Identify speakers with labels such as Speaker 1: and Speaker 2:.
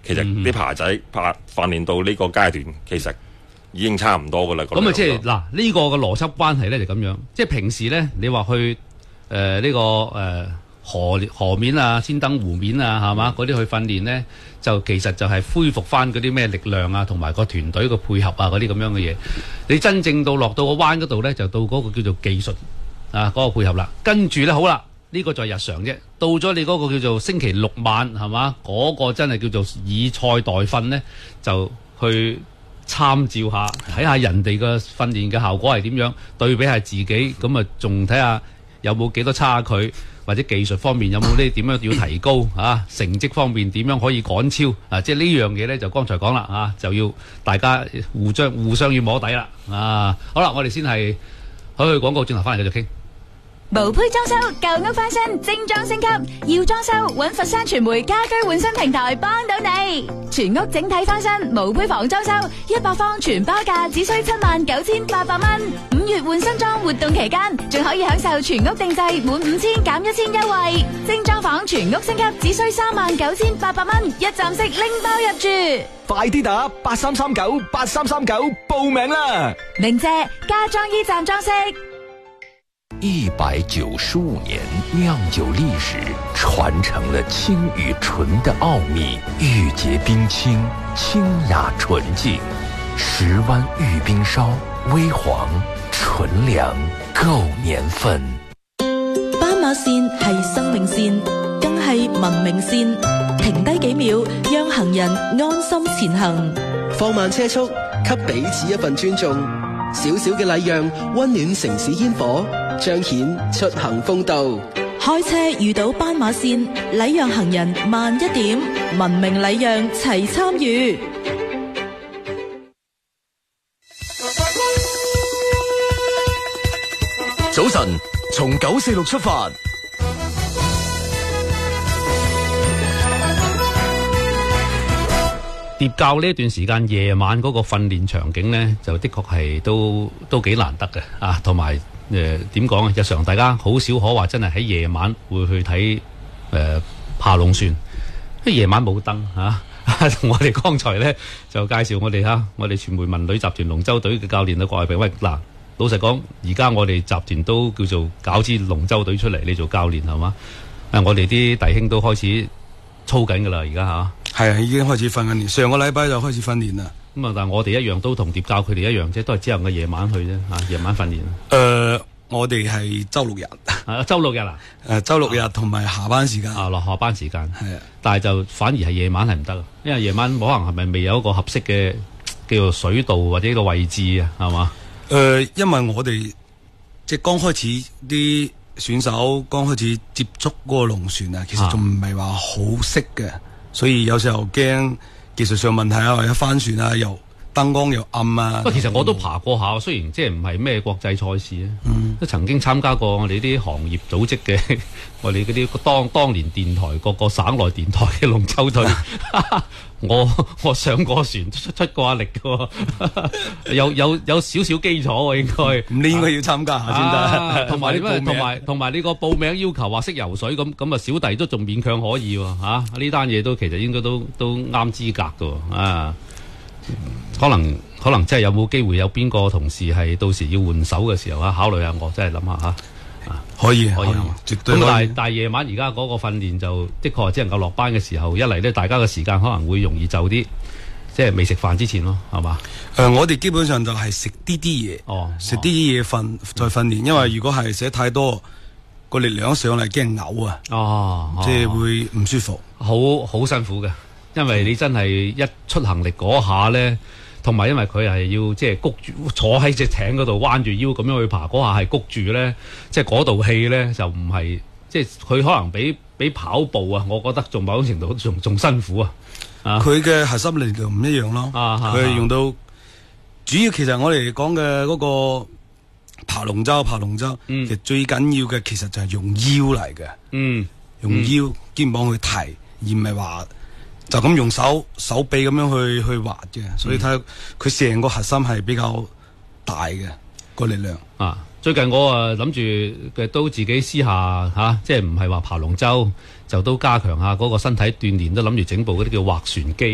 Speaker 1: 其實啲爬仔訓練到呢個階段，其實已經差唔多噶啦。
Speaker 2: 咁啊，即係嗱，呢個嘅邏輯關係咧就咁樣，即係平時咧，你話去呢個河面啊、仙燈湖面啊，係嘛嗰啲去訓練咧，就其實就係恢復翻嗰啲咩力量啊，同埋個團隊個配合啊嗰啲咁樣嘅嘢。你真正到落到個灣嗰度咧，就到嗰個叫做技術啊嗰個配合啦。跟住咧好啦，呢個就係日常啫。到咗你嗰個叫做星期六晚係嘛，嗰個真係叫做以賽代訓咧，就去參照下，睇下人哋嘅訓練嘅效果係點樣，對比下自己，咁啊仲睇下有冇幾多差距，或者技術方面有冇呢點樣要提高啊？成績方面點樣可以趕超啊？即係呢樣嘢咧，就剛才講啦啊，就要大家互相要摸底啦啊！好啦，我哋先係去廣告，轉頭翻嚟繼續傾。
Speaker 3: 無胚裝修，舊屋翻新，精裝升級，要裝修揾佛山傳媒家居換新平台幫到你，全屋整體翻新，無胚房裝修100方全包價只需79800蚊。5月換新裝活動期間，仲可以享受全屋定製滿5000減1000優惠，精裝房全屋升級只需39800蚊，一站式拎包入住。
Speaker 4: 快啲打83398339報名啦！
Speaker 3: 鳴謝家裝驛站裝飾。
Speaker 5: 195年酿酒历史，传承了清与纯的奥秘。玉洁冰清，清雅纯净。10湾玉冰烧，微黄纯良，夠年份。
Speaker 6: 斑馬線係生命線，更係文明線。停低幾秒，讓行人安心前行。
Speaker 7: 放慢車速，給彼此一份尊重。小小嘅禮讓，溫暖城市煙火，彰顯出行風度。
Speaker 6: 開車遇到斑馬線，禮讓行人慢一點，文明禮讓齊參與。
Speaker 4: 早晨，從946出發。
Speaker 2: 疊教呢一段時間夜晚嗰個訓練場景呢，就的確係都幾難得嘅啊，同埋點講啊？日常大家好少可話真係喺夜晚會去睇爬龍船，因為夜晚冇燈嚇。同我哋剛才呢就介紹我哋我哋傳媒文旅集團龍舟隊嘅教練郭偉平。喂，嗱，老實講，而家我哋集團都叫做搞支龍舟隊出嚟，你做教練係嘛？我哋啲弟兄都開始操緊㗎啦，而家嚇。
Speaker 8: 係啊，已經開始訓練，上個禮拜就開始訓練啦。
Speaker 2: 咁啊，但係我哋一樣都同疊教佢哋一樣啫，都係只能夠夜晚去啫嚇，夜晚訓練。
Speaker 8: 我哋係周六日。
Speaker 2: 周六日啊？
Speaker 8: 周六日同埋下班時間。落
Speaker 2: 下班時間。
Speaker 8: 係啊，但
Speaker 2: 係就反而係夜晚係唔得，因為夜晚可能係咪未有一個合適嘅叫做水道或者個位置啊？係嘛？
Speaker 8: 因為我哋即係剛開始啲選手剛開始接觸嗰個龍船啊，其實仲唔係話好識嘅。所以有時候驚技術上問題啊，或者翻船啊，又燈光又暗啊。
Speaker 2: 不過其實我都爬過下，雖然即係唔係咩國際賽事啊，都曾經參加過我哋啲行業組織嘅，我哋嗰啲當年電台各個省內電台嘅龍舟隊。我上過船出過下力嘅喎，有少少基礎喎應該。
Speaker 8: 咁你應該要參加下先得。
Speaker 2: 同埋你個報名要求話識游水咁啊，小弟都仲勉強可以喎嚇。呢單嘢都其實應該都啱資格嘅喎啊。可能真係有冇機會有邊個同事係到時要換手嘅時候考慮下我，真係諗下嚇。
Speaker 8: 可以，絕對可以。
Speaker 2: 咁但係夜晚而家嗰個訓練就的確係只能夠落班嘅時候，一嚟咧大家嘅時間可能會容易就啲，即係未食飯之前咯，係嘛？
Speaker 8: 我哋基本上就係食啲嘢，食啲嘢再訓練，因為如果係食太多，個力量上嚟驚嘔啊，即係會唔舒服，
Speaker 2: 好辛苦嘅，因為你真係一出行力嗰下咧。同埋因為佢係要即係谷住坐喺隻艇嗰度彎住腰咁樣去爬，嗰下係谷住咧，即係嗰度氣咧就唔係即係佢可能比跑步啊，我覺得仲某種程度仲辛苦啊！
Speaker 8: 佢嘅核心力量唔一樣咯，佢係用到主要其實我哋講嘅嗰個爬龍舟，其實最緊要嘅其實就係用腰嚟嘅，用腰肩膀去提，而唔係話就咁用手臂咁樣去滑嘅，所以睇佢成個核心係比較大嘅個力量
Speaker 2: 啊！最近我諗住都自己私下即係唔係話爬龍舟，就都加強下嗰個身體鍛煉，都諗住整部嗰啲叫劃船機。